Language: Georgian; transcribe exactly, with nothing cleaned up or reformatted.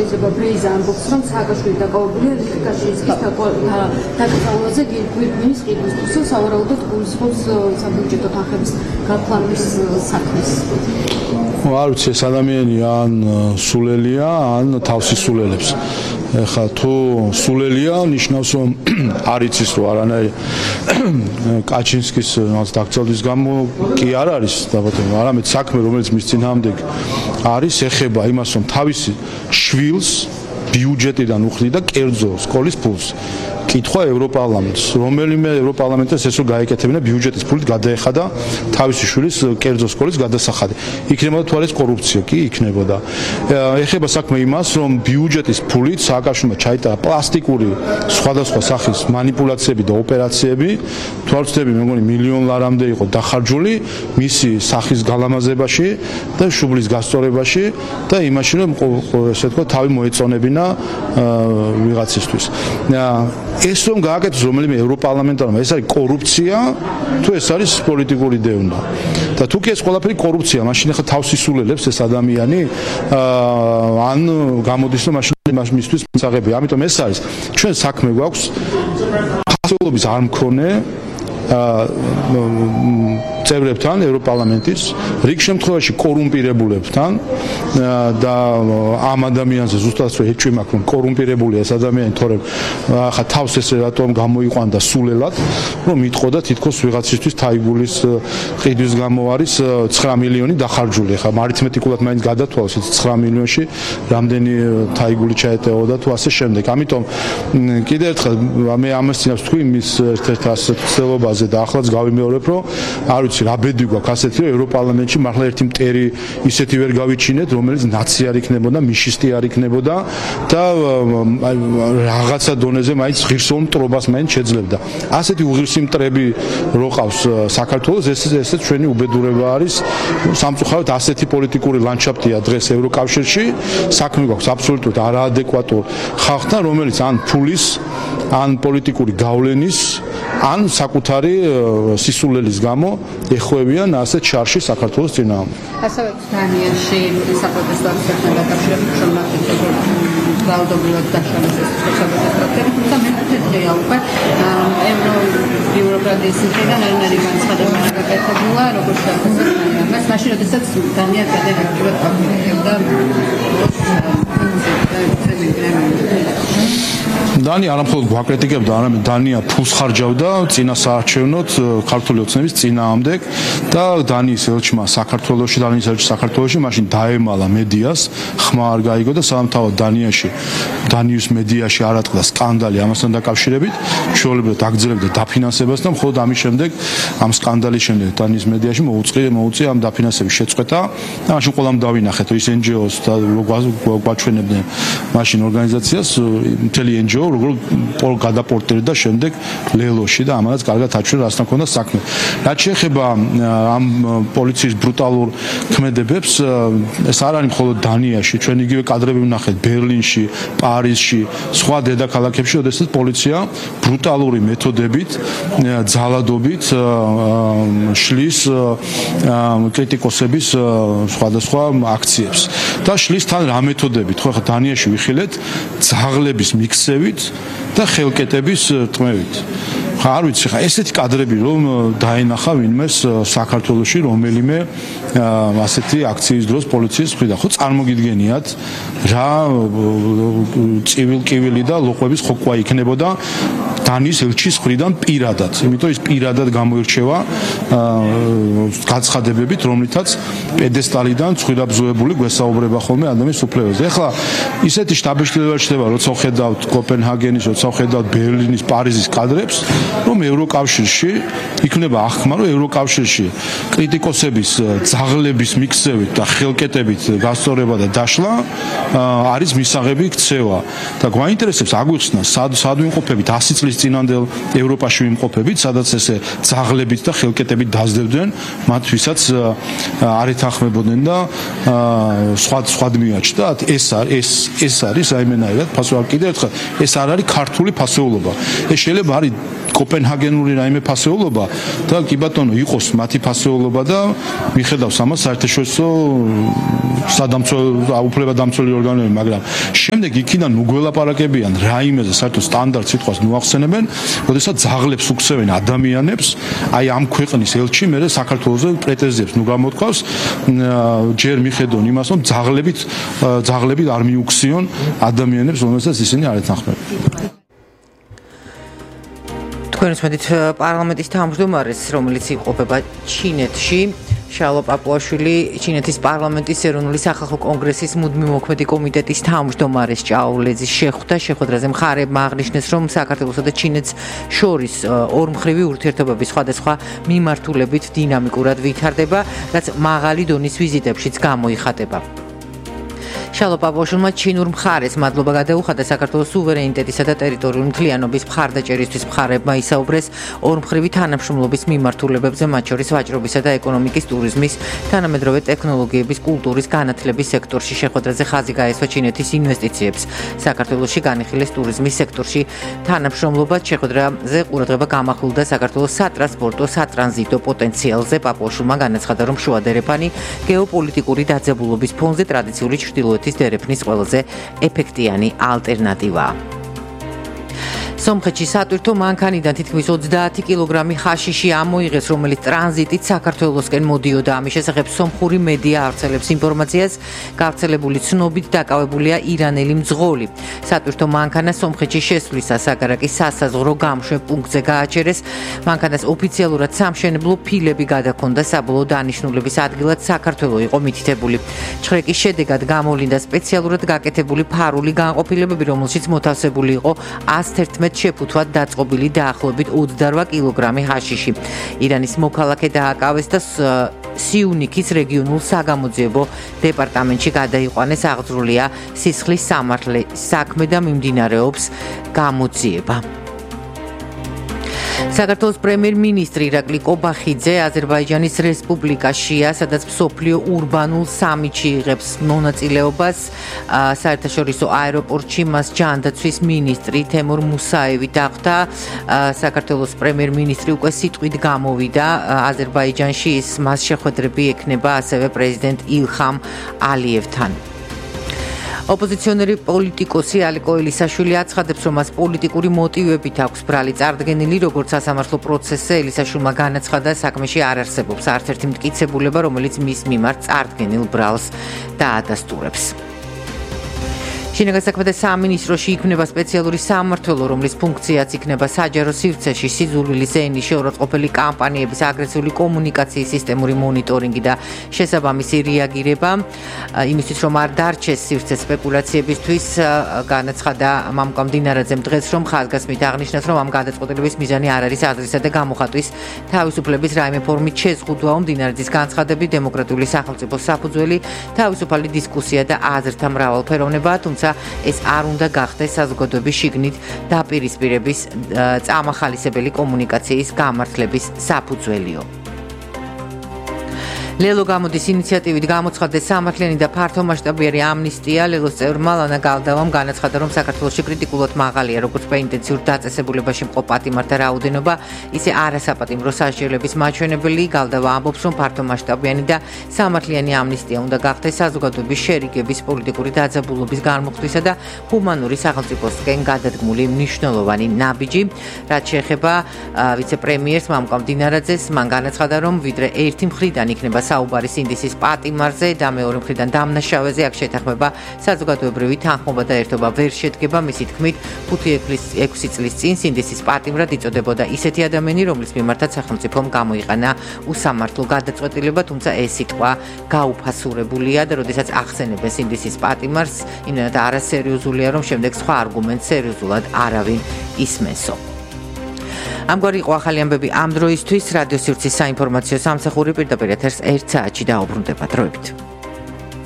შეიძლება ბრეიზა ამბობს, რომ სააკაშვილი დაკავებულია ლიხიკაშვილის დაკრძალვაზე გვირგვინის ყიდვისთვის, სავარაუდოდ გულისხმობს საბუჯეტო თანხების გაფორმების საქმეს. არ ვიცი, ეს ადამიანი ან სულელია, ან თავსი სულელებს. ეხლა თუ სულელია, ნიშნავს რომ არ იცის რომ არანაირი კაჩინსკის დაკრძალვის გამო კი არ არის დაბადება, არამედ საქმე რომელიც მის წინააღმდეგ არის ეხება იმას რომ თავისი შვილს ბიუჯეტიდან უხდიდა კერძო სკოლის ფულს. კითხვა ევროპარლამენტს, რომელიმე ევროპარლამენტს ეს რო გაეკეთებინა ბიუჯეტის ფულით გადაეხადა თავისი შვილის კერძო სკოლის გადასახადი. იქნებოდა თუ არის კორუფცია, კი იქნებოდა. ეხება საქმე იმას, რომ ბიუჯეტის ფულით სააკაშვილმა ჩაიტარა პლასტიკური სხვადასხვა სახის манипуляციები და ოპერაციები, თუ არ ვცდები, მე მგონი მილიონ ლარამდე იყო დახარჯული მისი სახის გალამაზებაში და შუბლის გასწორებაში და იმაში რომ ესე თქვა თავი მოეწონებინა ვიღაცისთვის. ეს რომ გააკეთოს რომელიმე ევროპარლამენტარმა, ეს არის კორუფცია, თუ ეს არის პოლიტიკური დევნა. და თუ კი ეს ყველაფერი კორუფცია, მაშინ ახლა თავს ისულელებს ეს ადამიანი, ან გამოდის რომ მაშინ მისთვის მისაღები. ამიტომ ეს არის ჩვენ საქმე გვაქვს ხასიათობის არ მქონე წევრებთან ევროპარლამენტის, რიგ შემთხვევაში კორუმპირებულებთან და ამ ადამიანზე ზუსტად რო ეჭვი მაქვს რომ კორუმპირებულია ეს ადამიანი, თორემ ხა თავს ეს რატომ გამოიყვანდა სულელად, რომ იტყოდა თითქოს ვიღაცისთვის თაიგულის ყიდვის გამო არის ცხრა მილიონი დახარჯული. ხა არითმეტიკულად მაინც გადათვალოს ცხრა მილიონში რამდენი თაიგული ჩაეტეოდა თუ ასე შემდეგ. ამიტომ კიდევ ერთხელ მე ამას წინავს თქვი იმის ერთ-ერთ ასეთელობაზე და ახლაც გავიმეორებ, რომ არ ვიცი რა ბედი გვაქვს ასეთი, რომ ევროპარლამენტში მართლა ერთი მტერი ისეთი ვერ გავიჩინეთ, რომელიც ნაცი არ იქნებოდა, მიშისტი არ იქნებოდა და რაღაცა დონეზე მაინც ღირსეულ მტრობას მაინც შეძლებდა. ასეთი უღირსი მტრები რო ყავს საქართველოს, ეს ესე ჩვენი უბედურება არის. სამწუხაროდ ასეთი პოლიტიკური ლანდშაფტია დღეს ევროკავშირში, საქმე გვაქვს აბსოლუტურად არაადეკვატურ ხალხთან, რომელიც ან ფულის, ან პოლიტიკური გავლენის, ან საკუთარი სისულელის გამო ეხუებიან ასეთ შარში საქართველოს წინააღმდეგ. ასევე დანიაში საპროტესტო აქციებთან დაკავშირებით ძალადობრივად დაშალეს ეს საპროტესტო აქციები, თუმცა მეთერთია უკვე ევროპის მხრიდან არანაირი განცხადება არ გაკეთებულა, როგორც შეფასებაა მას, მაშინ როდესაც დანია გადააკეთებდა და დანია არამხოლოდ გვაკრიტიკებდა, არამედ დანია ფულს ხარჯავდა წინა საარჩევნოდ ქართული ოცნების წინააღმდეგ და დანიის ელჩმა საქართველოში, დანიის ელჩი საქართველოში მაშინ დაემალა მედიას, ხმა არ გაიგო და სამთავროდ დანიაში, დანიის მედიაში არ ატყდა სკანდალი ამასთან დაკავშირებით, ჩვეულებრივად აგრძელებდა დაფინანსებას და მხოლოდ ამის შემდეგ, ამ სკანდალის შემდეგ დანიის მედიაში მოუწყია მოუწია ამ დაფინანსების შეწყვეტა და მაშინ ყველამ დავინახეთ, ის ენ ჯი ოს და გვაჩვენებდნენ მაშინ ორგანიზაციას, მთელი ენ ჯი ო როგორ გადაპორტირდა შემდეგ ლელოში და ამანაც კარგად აჩვენა რასთან ქონდა საქმე. რაც შეეხება ამ პოლიციის ბრუტალურ ქმედებებს, ეს არ არის მხოლოდ დანიაში, ჩვენ იგივე კადრები ვნახეთ ბერლინში, პარიზში, სხვა დედაქალაქებში, როდესაც პოლიცია ბრუტალური მეთოდებით, ძალადობით შლის კრიტიკოსების სხვადასხვა აქციებს. და შლის თან რა მეთოდებით, ხო ხა დანიაში ვიხილეთ ძაღლების მიქსევით და ხელკეტების რტმევით. ხა არ ვიცი, ხა ესეთი კადრები რომ დაენახა ვინმეს საქართველოში რომელიმე ასეთი აქციის დროს პოლიციის მხრიდან, ხო წარმოგიდგენიათ რა წივილ-კივილი და ლოყების ხოქვა იქნებოდა დანიის ელჩის მხრიდან პირადად, იმიტომ ის პირადად გამოირჩევა გაცხადებებით, რომლითაც პედესტალიდან ცხვირაბზოებული გვესაუბრება ხოლმე ადამიანის უფლებებზე. ეხლა ისეთი შტაბ-ბიჭდება ჩდება, როცა ხედავთ კოპენჰაგენის, როცა ხედავთ ბერლინის, პარიზის კადრებს, რომ ევროკავშირში იქნება აღქმა, რომ ევროკავშირში კრიტიკოსების ძაღლების მიქსევით და ხელკეტებით გასწორება და დაშლა არის მისაღები ქცევა. და გვაინტერესებს აგვიხსნა, სად სად ვიმყოფებით ასი წლის წინანდელ ევროპაში ვიმყოფებით, სადაც ესე ძაღლებით და ხელკეტებით დაძლებდნენ მათ, ვისაც არ ეთანხმებოდნენ და სხვა სხვა მიაჩნდათ. ეს ეს ეს არის აიმენაირად ფასო. კიდევ ერთხელ ეს არ არის ქართული ფასეულობა. ეს შეიძლება არის კოპენჰაგენური რაიმე ფასეულობა და კი ბატონო იყოს მათი ფასეულობა და მიხედავს ამას საერთაშორისო სადამცველი უფლებადამცველი ორგანოები, მაგრამ შემდეგ იქიდან უგველაპარაკებიან რაიმეზე საერთო სტანდარტ სიტყვას მოახსენებენ, როდესაც ძაღლებს უქცევენ ადამიანებს, აი ამ ქვეყნის ელჩი მე საქართველოზე პრეტენზიებს ნუ გამოთქვას, ჯერ მიხედონ იმას, რომ ძაღლებით ძაღლებით არ მიუქციონ ადამიანებს, რომელსაც ისინი არ ეთანხმებიან. თქვენ ვთქვით პარლამენტის თავმჯდომარეს, რომელიც იმყოფება ჩინეთში, შალო პაპუაშვილი, ჩინეთის პარლამენტის ეროვნული სახალხო კონგრესის მუდმივ მოქმედი კომიტეტის თავმჯდომარეს ჭაოლეძის შეხვდა. შეხვედრაზე მხარეებმა აღნიშნეს, რომ საქართველოსა და ჩინეთს შორის ორმხრივი ურთიერთობების სხვადასხვა მიმართულებით დინამიკურად ვითარდება, რაც მაღალი დონის ვიზიტებშიც გამოიხატება. შალო პაპუაშვილმა ჩინურ მხარეს მადლობა გადაუხადა საქართველოს სუვერენიტეტისა და ტერიტორიული მთლიანობის მხარდაჭერისთვის. მხარეებმა ისაუბრეს ორმხრივი თანამშრომლობის მიმართულებებზე, მათ შორის ვაჭრობისა და ეკონომიკის, ტურიზმის, თანამედროვე ტექნოლოგიების, კულტურის, განათლების სექტორში. შეხვედრაზე ხაზი გაესვა ჩინეთის ინვესტიციებს საქართველოში, განიხილეს ტურიზმის სექტორში თანამშრომლობა. შეხვედრაზე ყურადღება გამახვილდა საქართველოს სატრანსპორტო, სატრანზიტო პოტენციალზე. პაპუაშვილმა განაცხადა, რომ შუა დერეფანი გეოპოლიტიკური დაძაბულობის ფონზე ტრადიციული ჩრდილოეთის დერეფნის ყველაზე ეფექტიანი ალტერნატივაა. სომხეთში სატვირთო მანქანიდან თითქმის ოცდაათი კილოგრამი ხაშიში ამოიღეს, რომელიც ტრანზიტით საქართველოსკენ მოდიოდა. ამის შესახებ სომხური მედია ავრცელებს ინფორმაციას. გავრცელებული ცნობით დაკავებულია ირანელი მძღოლი. სატვირთო მანქანა სომხეთში შესვლისას საგარაკის სასაზღვრო გამშვებ პუნქტზე გააჩერეს. მანქანას ოფიციალურად სამშენებლო ფილები გადაქონდა. საბოლოო დანიშნულების ადგილად საქართველო იყო მითითებული. ჩხრეკის შედეგად გამოვლინდა სპეციალურად გაკეთებული ფარული განყოფილებები, რომელშიც მოთავსებული იყო ას თერთმეტ შეფუთვად დაწყობილი დაახლოებით ოცდარვა კილოგრამი ჰაშიში. ირანის მოქალაქე დააკავეს და სიუნიქის რეგიონულ საგამოძიებო დეპარტამენტში გადაიყვანეს. აღძრულია სისხლის სამართლე საქმე და მიმდინარეობს გამოძიება. საქართველოს პრემიერ-მინისტრი ირაკლი კობახიძე აზერბაიჯანის რესპუბლიკაშია, სადაც მსოფლიო ურბანულ სამიტში იღებს მონაწილეობას. საერთაშორისო აეროპორტში მას ჯანდაცვის მინისტრი თემურ მუსაევი დახვდა. საქართველოს პრემიერ-მინისტრი უკვე სიტყვით გამოვიდა აზერბაიჯანში, ის მას შეხვედრები ექნება ასევე პრეზიდენტ ილხამ ალიევთან. ოპოზიციონერი პოლიტიკოსი ალიკო ელისაშვილი აცხადებს, რომ მას პოლიტიკური მოტივებით აქვს ბრალი წარდგენილი, როგორც სასამართლო პროცესზე. ელისაშვილმა განაცხადა, საქმეში არ არსებობს არც ერთი მტკიცებულება, რომელიც მის მიმართ წარდგენილ ბრალს დაადასტურებს. შინაგან საქმეთა სამინისტროში იქმნება სპეციალური სამმართველო, რომლის ფუნქციაც იქნება საჯარო სივრცეში სიძულვილის ენის შეურაცხყოფელი კამპანიების აგრესიული კომუნიკაციის სისტემური მონიტორინგი და შესაბამისი რეაგირება. იმისთვის, რომ არ დარჩეს სივრცე სპეკულაციებისთვის, განაცხადა მამუკა მდინარაძემ დღეს, რომ ხაზგასმით აღნიშნეს, რომ ამ გადაწყვეტილების მიზანი არ არის აზრისა და გამოხატვის თავისუფლების რაიმე ფორმით შეზღუდვა. მდინარაძის განცხადებით, დემოკრატიული სახელმწიფოს საფუძველი თავისუფალი დისკუსია და აზრთა მრავალფეროვნება, თუმცა ეს არ უნდა გახდეს საზოგადოების შიგნით დაპირისპირების წამახალისებელი კომუნიკაციის გამართლების საფუძველიო. ლელო გამოდის ინიციატივით გამოცხადდეს სამართლიანი და ფართომასშტაბიანი ამნისტია. ლელოს წევრმა ლანა გალდავამ განაცხადა, რომ საქართველოში კრიტიკულად მაღალია როგორც პენიტენციურ დაწესებულებაში მყოფ პატიმართა რაოდენობა, ისე არასაპატიმრო სასჯელების მაჩვენებელი. გალდავა ამბობს, რომ ფართომასშტაბიანი და სამართლიანი ამნისტია უნდა გახდეს საზოგადოების შერიგების, პოლიტიკური დაძაბულობის განმუხტვისა და ჰუმანური სახელმწიფოსკენ გადადგმული მნიშვნელოვანი ნაბიჯი. რაც შეეხება ვიცე-პრემიერს მამუკა მდინარაძეს, მან განაცხადა, რომ ვიდრე ერთი მხრიდან იქნება საუბარი სინდისის პატიმარზე და მეორე მხრიდან დამნაშავეზე, აქ შეთანხმება საზოგადოებრივი თანხმობა და ერთობა ვერ შედგება. მისი თქმით, ხუთი ექვსი წლის წინ სინდისის პატიმრად იწოდებოდა ისეთი ადამიანი, რომლის მიმართაც სახელმწიფომ გამოიყენა უსამართლო გადაწყვეტილება, თუმცა ეს სიტყვა გაუფასურებულია და როდესაც ახსენებენ სინდისის პატიმარს, იმდენად არასერიოზულია, რომ შემდეგ სხვა არგუმენტს სერიოზულად არავინ ისმენსო. ამგვარი იყო ახალი ამბები ამ დროისთვის. რადიო სივრცის საინფორმაციო სამსახური პირდაპირ ეთერს ერთ საათში დაუბრუნდება. დროებით.